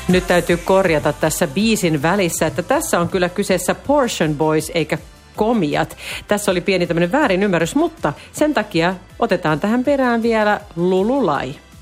Nyt täytyy korjata tässä biisin välissä, että tässä on kyllä kyseessä Portion Boys eikä Komiat. Tässä oli pieni tämmöinen väärinymmärrys, mutta sen takia otetaan tähän perään vielä Lululai.